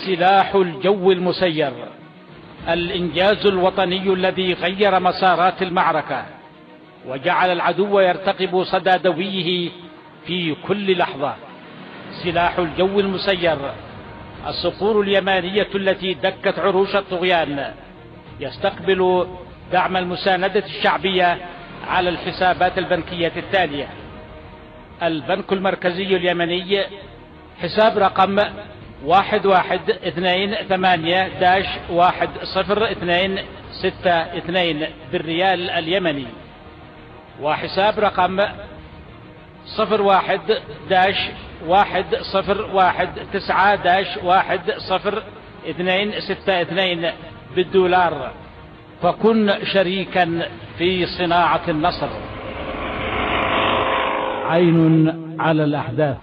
سلاح الجو المسير، الإنجاز الوطني الذي غير مسارات المعركة وجعل العدو يرتقب صدى دويه في كل لحظة. سلاح الجو المسير، الصقور اليمانية التي دكت عروش الطغيان، يستقبل دعم المساندة الشعبية على الحسابات البنكية التالية: البنك المركزي اليمني، حساب رقم 1128-1062 بالريال اليمني، وحساب رقم 01-101-9-1062 بالدولار. فكن شريكا في صناعة النصر. عين على الأحداث.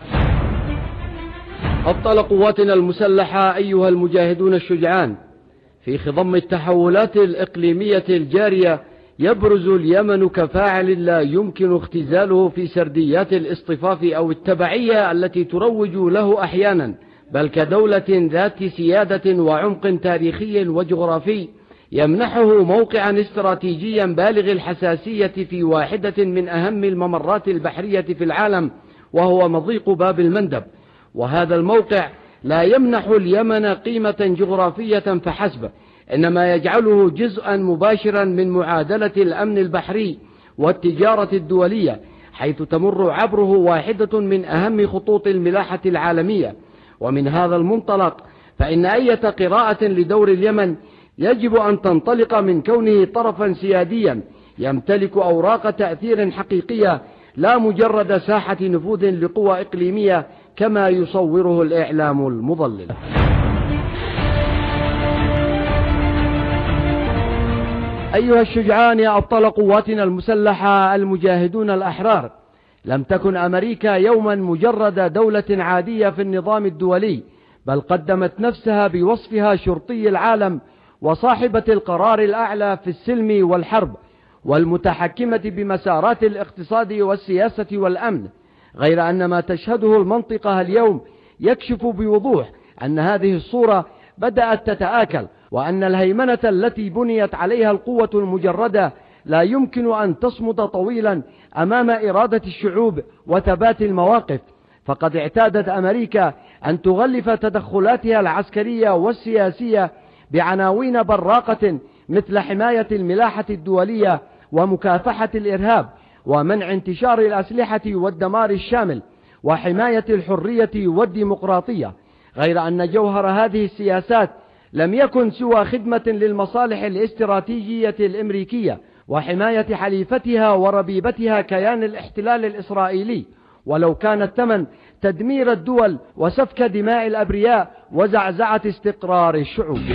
أبطال قواتنا المسلحة أيها المجاهدون الشجعان، في خضم التحولات الإقليمية الجارية يبرز اليمن كفاعل لا يمكن اختزاله في سرديات الاصطفاف أو التبعية التي تروج له أحيانا، بل كدولة ذات سيادة وعمق تاريخي وجغرافي يمنحه موقعا استراتيجيا بالغ الحساسية في واحدة من أهم الممرات البحرية في العالم، وهو مضيق باب المندب. وهذا الموقع لا يمنح اليمن قيمة جغرافية فحسب، إنما يجعله جزءا مباشرا من معادلة الأمن البحري والتجارة الدولية، حيث تمر عبره واحدة من أهم خطوط الملاحة العالمية. ومن هذا المنطلق فإن أي قراءة لدور اليمن يجب أن تنطلق من كونه طرفا سياديا يمتلك أوراق تأثير حقيقية، لا مجرد ساحة نفوذ لقوى إقليمية كما يصوره الإعلام المضلل. أيها الشجعان يا أبطال قواتنا المسلحة المجاهدون الأحرار، لم تكن أمريكا يوما مجرد دولة عادية في النظام الدولي، بل قدمت نفسها بوصفها شرطي العالم وصاحبة القرار الأعلى في السلم والحرب، والمتحكمة بمسارات الاقتصاد والسياسة والأمن. غير أن ما تشهده المنطقة اليوم يكشف بوضوح أن هذه الصورة بدأت تتآكل، وأن الهيمنة التي بنيت عليها القوة المجردة لا يمكن أن تصمد طويلا أمام إرادة الشعوب وثبات المواقف. فقد اعتادت أمريكا أن تغلف تدخلاتها العسكرية والسياسية بعناوين براقة مثل حماية الملاحة الدولية ومكافحة الإرهاب ومنع انتشار الأسلحة والدمار الشامل وحماية الحرية والديمقراطية. غير أن جوهر هذه السياسات لم يكن سوى خدمة للمصالح الاستراتيجية الأمريكية وحماية حليفتها وربيبتها كيان الاحتلال الإسرائيلي، ولو كان الثمن تدمير الدول وسفك دماء الأبرياء وزعزعة استقرار الشعوب.